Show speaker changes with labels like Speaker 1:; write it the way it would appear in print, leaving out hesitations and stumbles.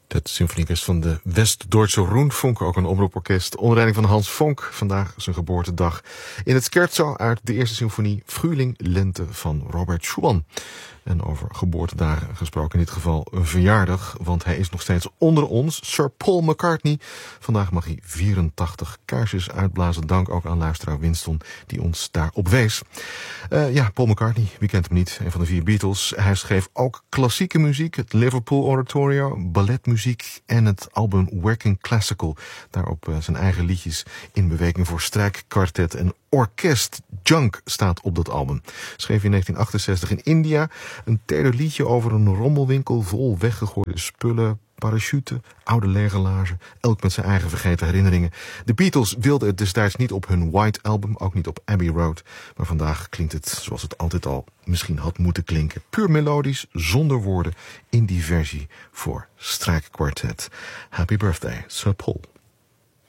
Speaker 1: Het symfonieorkest van de West-Duitse Rundfunk, ook een omroeporkest, onder leiding van Hans Vonk. Vandaag zijn geboortedag. In het scherzo uit de eerste symfonie Frühling Lente van Robert Schumann. En over geboortedagen gesproken, in dit geval een verjaardag, want hij is nog steeds onder ons. Sir Paul McCartney. Vandaag mag hij 84 kaarsjes uitblazen. Dank ook aan luisteraar Winston die ons daarop wees. Paul McCartney, wie kent hem niet? Een van de 4 Beatles. Hij schreef ook klassieke muziek, het Liverpool Oratorio, balletmuziek en het album Working Classical. Daarop zijn eigen liedjes in beweging voor strijkkwartet en orkest. Junk staat op dat album. Schreef in 1968 in India een teder liedje over een rommelwinkel vol weggegooide spullen, parachute, oude legerlaarzen, elk met zijn eigen vergeten herinneringen. De Beatles wilden het destijds niet op hun White Album, ook niet op Abbey Road. Maar vandaag klinkt het zoals het altijd al misschien had moeten klinken. Puur melodisch, zonder woorden, in die versie voor strijkkwartet. Happy birthday, Sir Paul.